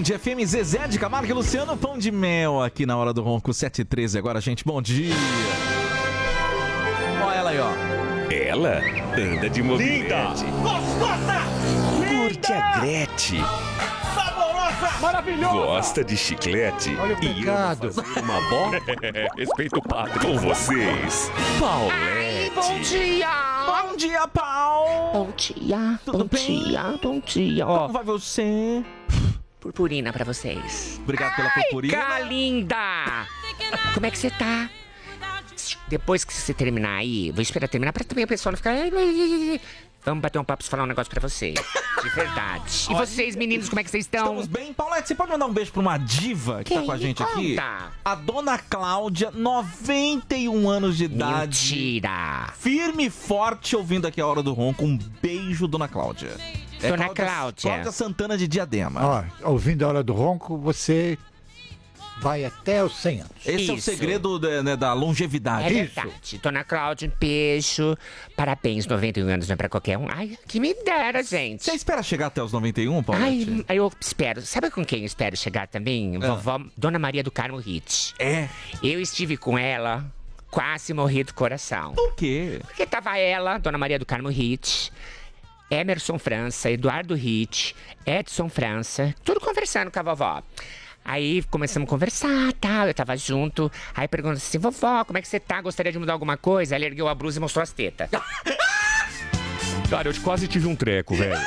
FM, Zezé de Camargo e Luciano Pão de Mel aqui na Hora do Ronco, 7h13 agora, gente. Bom dia. Olha ela aí, ó. Ela anda de mobilete. Gostosa! Curte a Gretchen. Saborosa! Maravilhosa! Gosta de chiclete. Olha o pecado. Uma bola? Respeita o padre. Com vocês, Paulette. Bom dia! Bom dia, Pau. Bom dia, Tudo bom bem? dia, bom dia. Ó, Como vai você? purpurina pra vocês. Obrigado pela purpurina. Cá, linda! Como é que você tá? Depois que você terminar aí, vou esperar terminar pra também o pessoal não ficar... Vamos bater um papo e falar um negócio pra vocês. De verdade. E vocês, meninos, como é que vocês estão? Estamos bem. Paulette, você pode mandar um beijo pra uma diva que tá Quem? com a gente aqui? Conta. A dona Cláudia, 91 anos de idade. Mentira! Firme e forte, ouvindo aqui a Hora do Ronco. Um beijo, dona Cláudia. Dona Cláudia. Cláudia Santana de Diadema. Ó, ouvindo a Hora do Ronco, você vai até os 100 anos. Esse é o Isso. segredo da longevidade. É verdade. Dona Cláudia, um beijo. Parabéns, 91 anos não é pra qualquer um. Ai, que me dera, gente. Você espera chegar até os 91, Paulette? Ai, eu espero. Sabe com quem eu espero chegar também? Vovó Dona Maria do Carmo Hit. É. Eu estive com ela, quase morri do coração. Por quê? Porque tava ela, Dona Maria do Carmo Hit, Emerson França, Eduardo Hit, Edson França, tudo conversando com a vovó. Aí começamos a conversar, tal, eu tava junto. Aí pergunta assim, vovó, como é que você tá? Gostaria de mudar alguma coisa? Ela ergueu a blusa e mostrou as tetas. Cara, eu quase tive um treco, velho.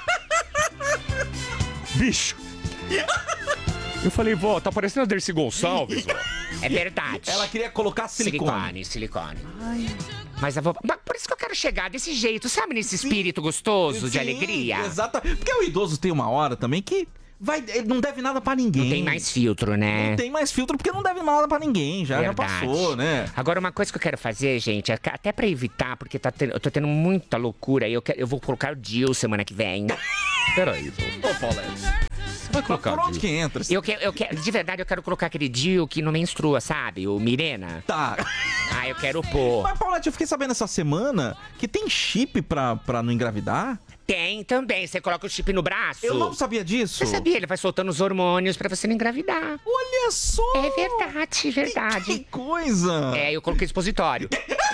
Bicho. Eu falei, vó, tá parecendo a Dercy Gonçalves, ó. É verdade. Ela queria colocar silicone. Silicone. Mas a vovó... Mas por isso que eu quero chegar desse jeito, sabe? Nesse espírito gostoso, de Sim, alegria. Exato. Porque o idoso tem uma hora também que ele não deve nada pra ninguém. Não tem mais filtro, né? Não tem mais filtro porque não deve nada pra ninguém. Já Verdade. passou, né? Agora, uma coisa que eu quero fazer, gente, até pra evitar, porque eu tô tendo muita loucura, eu vou colocar o Jill semana que vem. Peraí, pô. Ô, Paulette. Você vai colocar Por onde Jill? que entra? Eu quero, de verdade, eu quero colocar aquele Jill que não menstrua, sabe? O Mirena. Tá. Ah, eu quero pôr. Mas, Paulette, eu fiquei sabendo essa semana que tem chip pra não engravidar. Tem também, você coloca o chip no braço. Eu não sabia disso. Você sabia? Ele vai soltando os hormônios pra você não engravidar. Olha só. É verdade, verdade. Que coisa. É, eu coloquei expositório.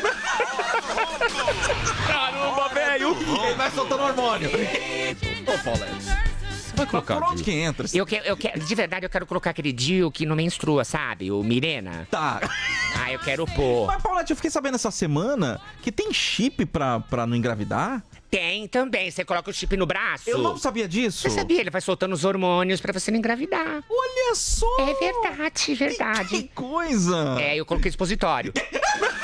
Caramba, velho! Ele vai soltando hormônio. Ô, Paulette. Você vai colocar Por onde Jill? que entra? Eu quero, de verdade, eu quero colocar aquele Jill que não menstrua, sabe? O Mirena. Tá. Ah, eu quero pôr. Mas, Paulette, eu fiquei sabendo essa semana que tem chip pra não engravidar. Tem também, você coloca o chip no braço. Eu não sabia disso. Você sabia? Ele vai soltando os hormônios pra você não engravidar. Olha só. É verdade, verdade. Que coisa. É, eu coloquei expositório.